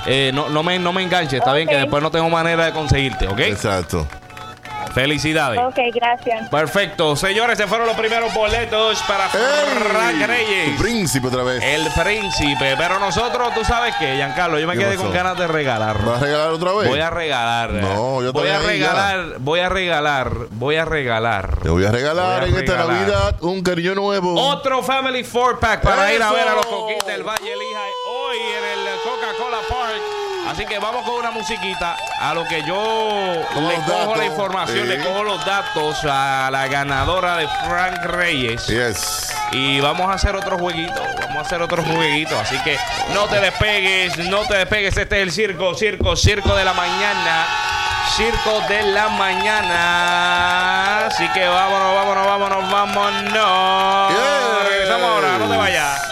no me enganches, está bien, que después no tengo manera de conseguirte, ¿ok? Exacto. Felicidades. Ok, gracias. Perfecto. Señores, se fueron los primeros boletos para Frank Reyes. El príncipe otra vez. El príncipe. Pero nosotros, tú sabes qué, Giancarlo, yo me quedé con ganas de regalar. ¿Vas a regalar otra vez? Voy a regalar. No, yo voy a también regalar. Voy a regalar. Te voy a regalar en esta Navidad un cariño nuevo. Otro Family 4-pack para ir a ver a los ¡Eso! Coquis del Valle Elija hoy en el Coca-Cola Park. Así que vamos con una musiquita. A lo que yo le cojo la información, le cojo los datos a la ganadora de Frank Reyes. Yes. Y vamos a hacer otro jueguito. Así que no te despegues. Este es el circo de la mañana. Circo de la mañana. Así que vámonos. Yeah. Regresamos ahora, no te vayas.